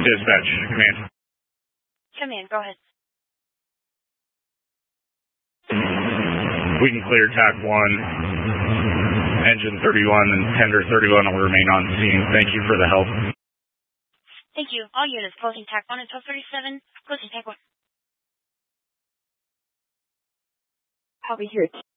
Dispatch, command. Command, go ahead. We can clear TAC 1, engine 31 and tender 31 will remain on scene. Thank you for the help. Thank you. All units closing TAC 1 until 37, closing TAC 1. Copy here.